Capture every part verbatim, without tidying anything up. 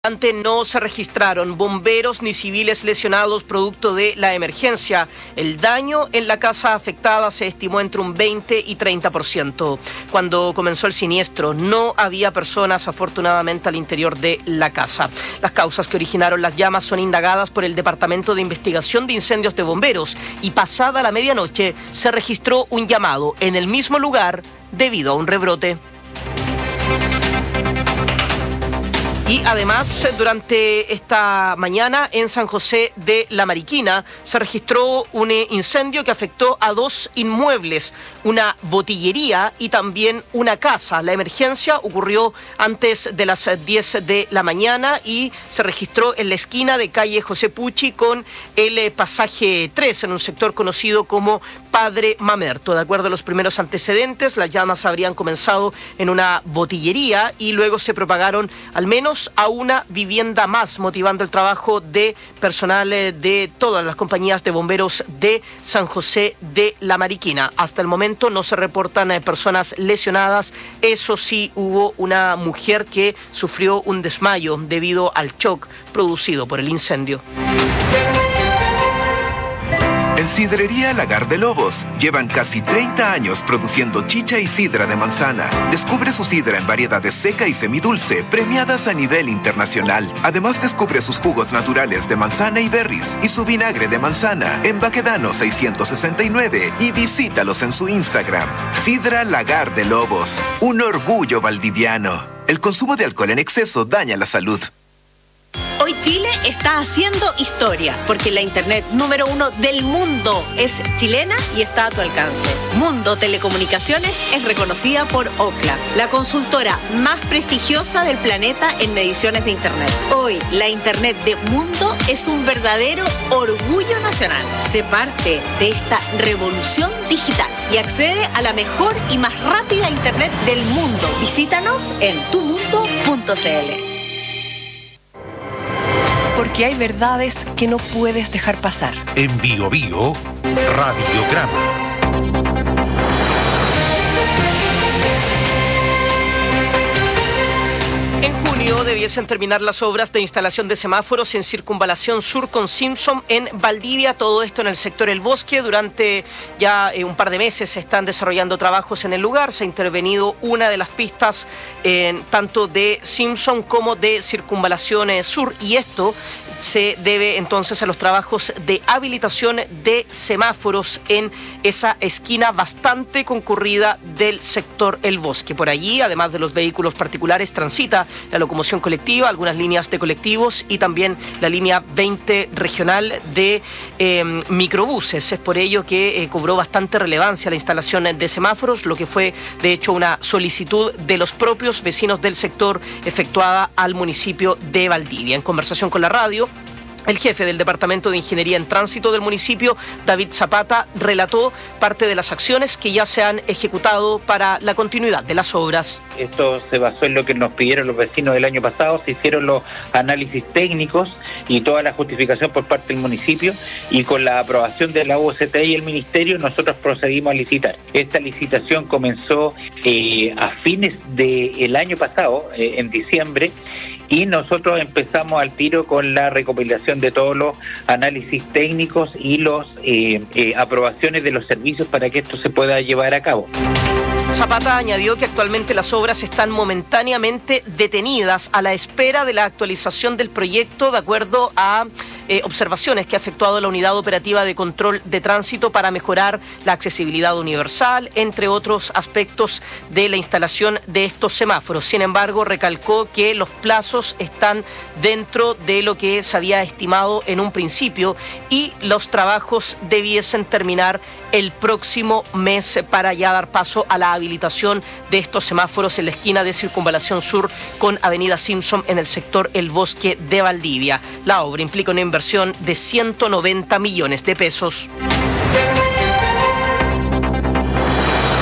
Antes no se registraron bomberos ni civiles lesionados producto de la emergencia. El daño en la casa afectada se estimó entre un veinte y treinta por ciento. Cuando comenzó el siniestro, no había personas afortunadamente al interior de la casa. Las causas que originaron las llamas son indagadas por el Departamento de Investigación de Incendios de Bomberos y pasada la medianoche se registró un llamado en el mismo lugar debido a un rebrote. Y además, durante esta mañana en San José de la Mariquina se registró un incendio que afectó a dos inmuebles, una botillería y también una casa. La emergencia ocurrió antes de las diez de la mañana y se registró en la esquina de calle José Pucci con el pasaje tres, en un sector conocido como Padre Mamerto. De acuerdo a los primeros antecedentes, las llamas habrían comenzado en una botillería y luego se propagaron al menos a una vivienda más, motivando el trabajo de personal de todas las compañías de bomberos de San José de la Mariquina. Hasta el momento no se reportan personas lesionadas. Eso sí, hubo una mujer que sufrió un desmayo debido al shock producido por el incendio. En Sidrería Lagar de Lobos llevan casi treinta años produciendo chicha y sidra de manzana. Descubre su sidra en variedades seca y semidulce, premiadas a nivel internacional. Además, descubre sus jugos naturales de manzana y berries y su vinagre de manzana en Baquedano seiscientos sesenta y nueve y visítalos en su Instagram. Sidra Lagar de Lobos, un orgullo valdiviano. El consumo de alcohol en exceso daña la salud. Hoy Chile está haciendo historia, porque la internet número uno del mundo es chilena y está a tu alcance. Mundo Telecomunicaciones es reconocida por Ookla, la consultora más prestigiosa del planeta en mediciones de internet. Hoy, la internet de Mundo es un verdadero orgullo nacional. Sé parte de esta revolución digital y accede a la mejor y más rápida internet del mundo. Visítanos en tu mundo punto c l. Porque hay verdades que no puedes dejar pasar. En Bio Bio, Radiograma. En junio debiesen terminar las obras de instalación de semáforos en Circunvalación Sur con Simpson en Valdivia. Todo esto en el sector El Bosque. Durante ya eh, un par de meses se están desarrollando trabajos en el lugar. Se ha intervenido una de las pistas eh, tanto de Simpson como de Circunvalación eh, Sur. Y esto se debe entonces a los trabajos de habilitación de semáforos en esa esquina bastante concurrida del sector El Bosque. Por allí, además de los vehículos particulares, transita la locomoción colectiva, algunas líneas de colectivos y también la línea veinte regional de eh, microbuses. Es por ello que eh, cobró bastante relevancia la instalación de semáforos, lo que fue de hecho una solicitud de los propios vecinos del sector efectuada al municipio de Valdivia. En conversación con la radio, el jefe del Departamento de Ingeniería en Tránsito del municipio, David Zapata, relató parte de las acciones que ya se han ejecutado para la continuidad de las obras. Esto se basó en lo que nos pidieron los vecinos del año pasado, se hicieron los análisis técnicos y toda la justificación por parte del municipio, y con la aprobación de la U C T y el Ministerio nosotros procedimos a licitar. Esta licitación comenzó eh, a fines del año pasado, eh, en diciembre, y nosotros empezamos al tiro con la recopilación de todos los análisis técnicos y las eh, eh, aprobaciones de los servicios para que esto se pueda llevar a cabo. Zapata añadió que actualmente las obras están momentáneamente detenidas a la espera de la actualización del proyecto de acuerdo a eh, observaciones que ha efectuado la Unidad Operativa de Control de Tránsito para mejorar la accesibilidad universal, entre otros aspectos de la instalación de estos semáforos. Sin embargo, recalcó que los plazos están dentro de lo que se había estimado en un principio y los trabajos debiesen terminar el próximo mes para ya dar paso a la habilitación de estos semáforos en la esquina de Circunvalación Sur con Avenida Simpson en el sector El Bosque de Valdivia. La obra implica una inversión de ciento noventa millones de pesos.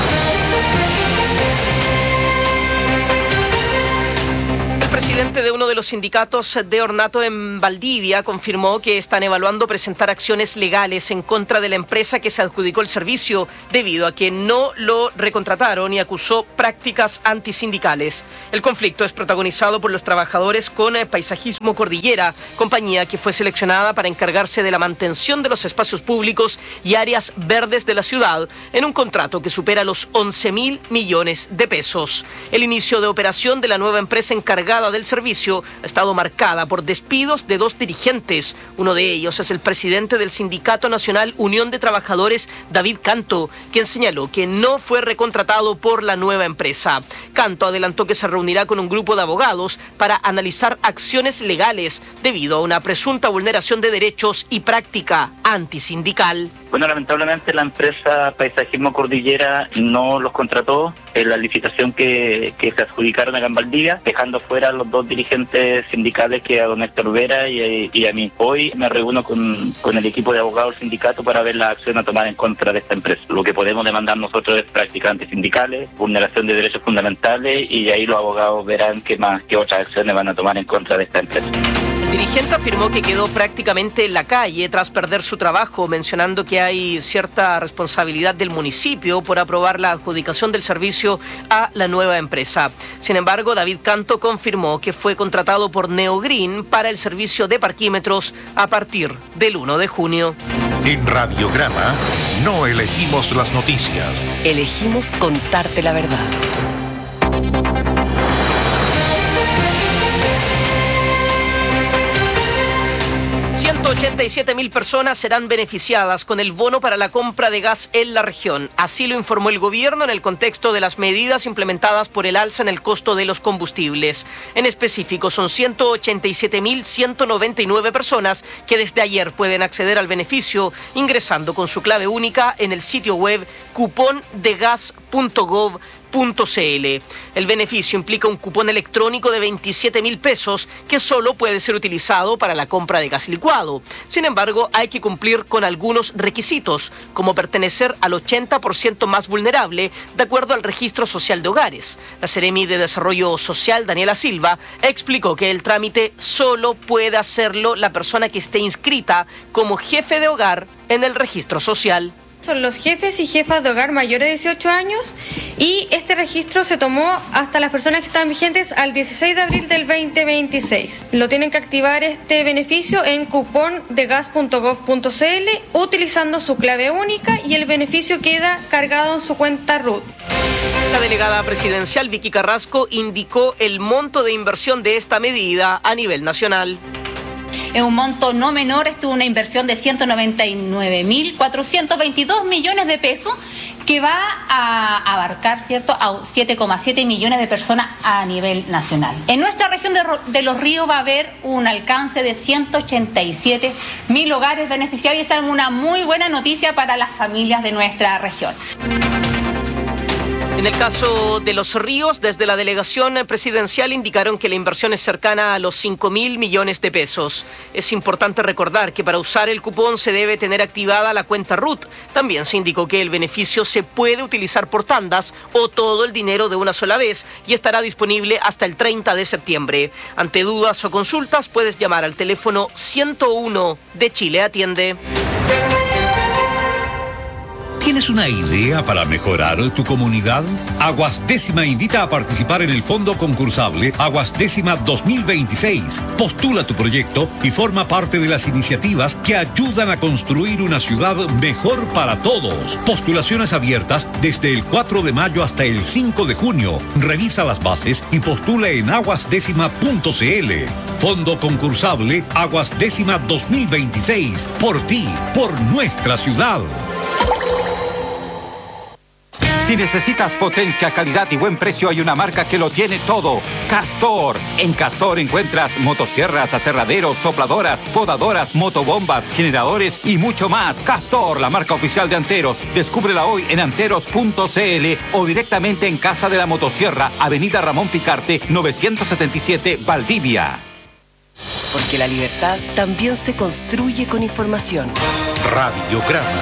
El presidente de uno de los los sindicatos de ornato en Valdivia confirmó que están evaluando presentar acciones legales en contra de la empresa que se adjudicó el servicio debido a que no lo recontrataron y acusó prácticas antisindicales. El conflicto es protagonizado por los trabajadores con Paisajismo Cordillera, compañía que fue seleccionada para encargarse de la mantención de los espacios públicos y áreas verdes de la ciudad en un contrato que supera los once mil millones de pesos. El inicio de operación de la nueva empresa encargada del servicio ha estado marcada por despidos de dos dirigentes. Uno de ellos es el presidente del Sindicato Nacional Unión de Trabajadores, David Canto, quien señaló que no fue recontratado por la nueva empresa. Canto adelantó que se reunirá con un grupo de abogados para analizar acciones legales debido a una presunta vulneración de derechos y práctica antisindical. Bueno, lamentablemente la empresa Paisajismo Cordillera no los contrató en la licitación que, que se adjudicaron acá en Valdivia, dejando fuera a los dos dirigentes sindicales, que a don Héctor Vera y, y a mí. Hoy me reúno con, con el equipo de abogados del sindicato para ver la acción a tomar en contra de esta empresa. Lo que podemos demandar nosotros es prácticas antisindicales, vulneración de derechos fundamentales, y ahí los abogados verán qué más, qué otras acciones van a tomar en contra de esta empresa. El dirigente afirmó que quedó prácticamente en la calle tras perder su trabajo, mencionando que hay cierta responsabilidad del municipio por aprobar la adjudicación del servicio a la nueva empresa. Sin embargo, David Canto confirmó que fue contratado por Neogreen para el servicio de parquímetros a partir del primero de junio. En Radiograma no elegimos las noticias. Elegimos contarte la verdad. ciento ochenta y siete mil personas serán beneficiadas con el bono para la compra de gas en la región. Así lo informó el gobierno en el contexto de las medidas implementadas por el alza en el costo de los combustibles. En específico, son ciento ochenta y siete mil ciento noventa y nueve personas que desde ayer pueden acceder al beneficio ingresando con su clave única en el sitio web cupón de gas punto gov punto cl. El beneficio implica un cupón electrónico de veintisiete mil pesos que solo puede ser utilizado para la compra de gas licuado. Sin embargo, hay que cumplir con algunos requisitos, como pertenecer al ochenta por ciento más vulnerable, de acuerdo al Registro Social de Hogares. La Seremi de Desarrollo Social, Daniela Silva, explicó que el trámite solo puede hacerlo la persona que esté inscrita como jefe de hogar en el registro social. Son los jefes y jefas de hogar mayores de dieciocho años, y este registro se tomó hasta las personas que están vigentes al dieciséis de abril del veinte veintiséis. Lo tienen que activar este beneficio en cupón de gas punto gov punto cl utilizando su clave única, y el beneficio queda cargado en su cuenta R U T. La delegada presidencial Vicky Carrasco indicó el monto de inversión de esta medida a nivel nacional. Es un monto no menor, esto es una inversión de ciento noventa y nueve mil cuatrocientos veintidós millones de pesos que va a abarcar, ¿cierto?, a siete coma siete millones de personas a nivel nacional. En nuestra región de, de Los Ríos va a haber un alcance de ciento ochenta y siete mil hogares beneficiados, y esa es una muy buena noticia para las familias de nuestra región. En el caso de Los Ríos, desde la delegación presidencial indicaron que la inversión es cercana a los cinco mil millones de pesos. Es importante recordar que para usar el cupón se debe tener activada la cuenta R U T. También se indicó que el beneficio se puede utilizar por tandas o todo el dinero de una sola vez, y estará disponible hasta el treinta de septiembre. Ante dudas o consultas puedes llamar al teléfono ciento uno de Chile Atiende. ¿Tienes una idea para mejorar tu comunidad? Aguas Décima invita a participar en el fondo concursable Aguas Décima dos mil veintiséis. Postula tu proyecto y forma parte de las iniciativas que ayudan a construir una ciudad mejor para todos. Postulaciones abiertas desde el cuatro de mayo hasta el cinco de junio. Revisa las bases y postula en aguas décima punto cl. Fondo concursable Aguas Décima dos mil veintiséis. Por ti, por nuestra ciudad. Si necesitas potencia, calidad y buen precio, hay una marca que lo tiene todo. Castor. En Castor encuentras motosierras, aserraderos, sopladoras, podadoras, motobombas, generadores y mucho más. Castor, la marca oficial de Anteros. Descúbrela hoy en anteros punto cl o directamente en Casa de la Motosierra, Avenida Ramón Picarte, novecientos setenta y siete, Valdivia. Porque la libertad también se construye con información. Radiograma.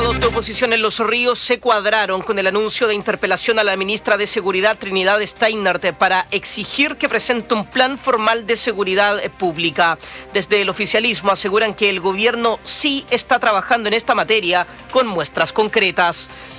Partidos de oposición en Los Ríos se cuadraron con el anuncio de interpelación a la ministra de Seguridad, Trinidad Steinert, para exigir que presente un plan formal de seguridad pública. Desde el oficialismo aseguran que el gobierno sí está trabajando en esta materia con muestras concretas.